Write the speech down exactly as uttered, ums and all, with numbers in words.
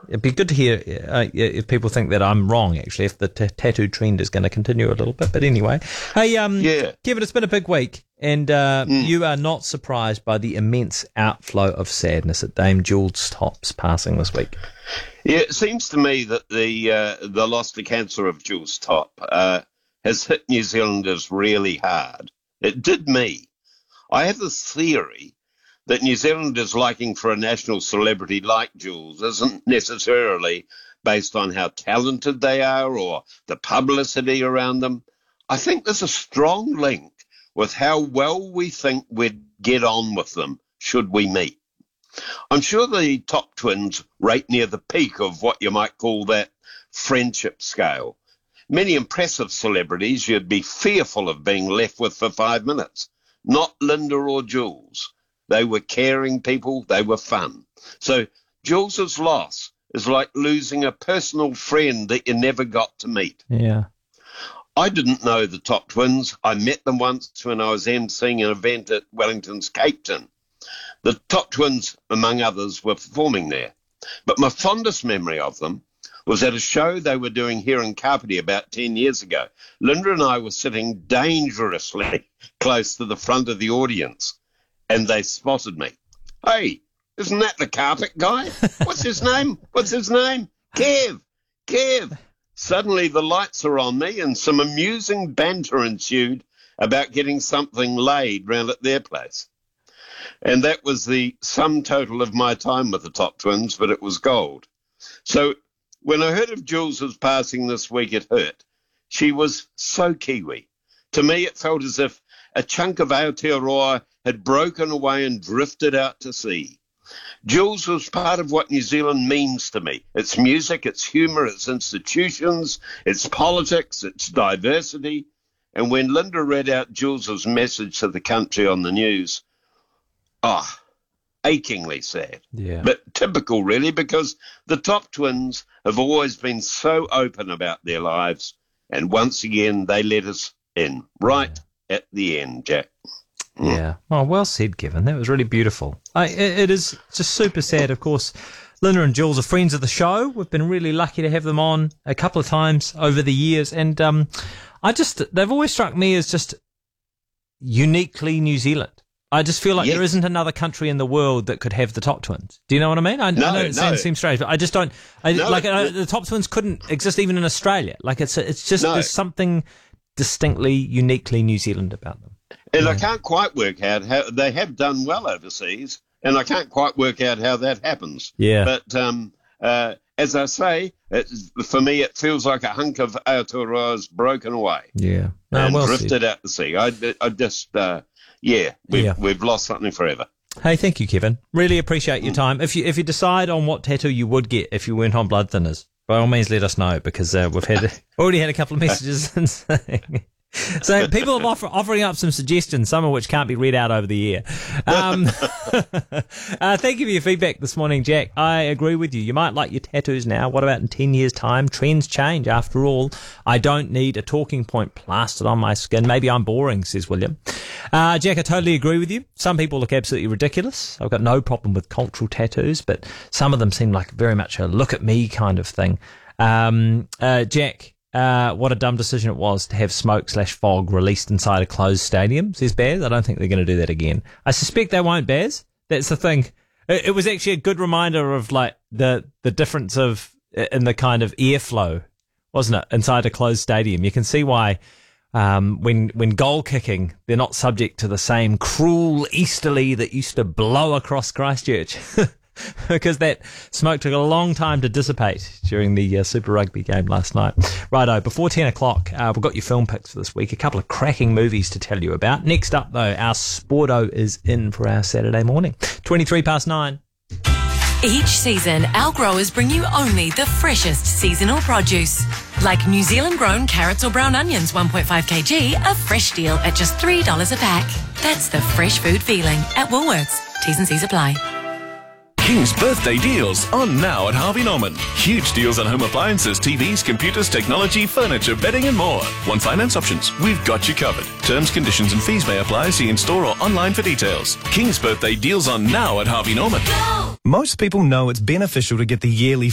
it'd be good to hear uh, if people think that I'm wrong, actually, if the t- tattoo trend is going to continue a little bit. But anyway, hey, um, yeah. Kevin, it's been a big week, and uh, mm. you are not surprised by the immense outflow of sadness at Dame Jules Topp's passing this week. Yeah, it seems to me that the uh, the loss to cancer of Jules Topp uh, has hit New Zealanders really hard. It did me. I have this theory that New Zealanders' liking for a national celebrity like Jules isn't necessarily based on how talented they are or the publicity around them. I think there's a strong link with how well we think we'd get on with them should we meet. I'm sure the Topp twins rate near the peak of what you might call that friendship scale. Many impressive celebrities you'd be fearful of being left with for five minutes. Not Linda or Jules. They were caring people. They were fun. So Jules's loss is like losing a personal friend that you never got to meet. Yeah. I didn't know the Topp twins. I met them once when I was emceeing an event at Wellington's Cape Town. The Topp twins, among others, were performing there. But my fondest memory of them was at a show they were doing here in Kapiti about ten years ago. Linda and I were sitting dangerously close to the front of the audience, and they spotted me. Hey, isn't that the carpet guy? What's his name? What's his name? Kev, Kev. Suddenly the lights are on me, and some amusing banter ensued about getting something laid round at their place. And that was the sum total of my time with the Topp twins, but it was gold. So when I heard of Jules's passing this week, it hurt. She was so Kiwi. To me, it felt as if a chunk of Aotearoa had broken away and drifted out to sea. Jules was part of what New Zealand means to me. Its music, its humour, its institutions, its politics, its diversity. And when Linda read out Jules's message to the country on the news, ah, oh, achingly sad. Yeah. But typical, really, because the Topp twins have always been so open about their lives. And once again, they let us in right yeah. at the end, Jack. Mm. Yeah. Oh, well said, Kevin. That was really beautiful. I, it, it is just super sad, of course. Linda and Jules are friends of the show. We've been really lucky to have them on a couple of times over the years. And um, I just, they've always struck me as just uniquely New Zealand. I just feel like yeah. there isn't another country in the world that could have the Topp twins. Do you know what I mean? I, no, I know it no. seems strange, but I just don't. I, no, like no. the Topp twins couldn't exist even in Australia. Like it's it's just no. there's something distinctly, uniquely New Zealand about them. And yeah. I can't quite work out how they have done well overseas, and I can't quite work out how that happens. Yeah. But um, uh, as I say, it, for me, it feels like a hunk of Aotearoa's broken away. Yeah. No, and well drifted said. out to sea. I, I just. Uh, Yeah, we've, yeah, we've lost something forever. Hey, thank you, Kevin. Really appreciate your time. If you if you decide on what tattoo you would get if you weren't on blood thinners, by all means let us know, because uh, we've had already had a couple of messages saying. So people are offer, offering up some suggestions, some of which can't be read out over the air. Um, uh, thank you for your feedback this morning, Jack. I agree with you. You might like your tattoos now. What about in ten years' time? Trends change. After all, I don't need a talking point plastered on my skin. Maybe I'm boring, says William. Uh, Jack, I totally agree with you. Some people look absolutely ridiculous. I've got no problem with cultural tattoos, but some of them seem like very much a look at me kind of thing. Um, uh, Jack, Uh, what a dumb decision it was to have smoke slash fog released inside a closed stadium, says Baz. I don't think they're going to do that again. I suspect they won't, Baz. That's the thing. It, it was actually a good reminder of like the, the difference of in the kind of airflow, wasn't it, inside a closed stadium. You can see why um, when when goal kicking, they're not subject to the same cruel easterly that used to blow across Christchurch. Because that smoke took a long time to dissipate during the uh, Super Rugby game last night. Righto, before ten o'clock, uh, we've got your film picks for this week. A couple of cracking movies to tell you about. Next up, though, our Sporto is in for our Saturday morning. twenty-three past nine. Each season, our growers bring you only the freshest seasonal produce. Like New Zealand-grown carrots or brown onions, one point five kilograms, a fresh deal at just three dollars a pack. That's the fresh food feeling at Woolworths. T's and C's apply. King's birthday deals on now at Harvey Norman. Huge deals on home appliances, T Vs, computers, technology, furniture, bedding and more. Want finance options? We've got you covered. Terms, conditions and fees may apply. See in store or online for details. King's birthday deals on now at Harvey Norman. Most people know it's beneficial to get the yearly